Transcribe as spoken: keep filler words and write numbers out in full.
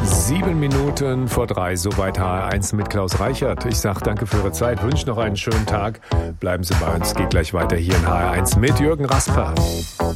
Sieben Minuten vor drei, soweit H R eins mit Klaus Reichert. Ich sage danke für Ihre Zeit, wünsche noch einen schönen Tag. Bleiben Sie bei uns, geht gleich weiter hier in H R eins mit Jürgen Rasper.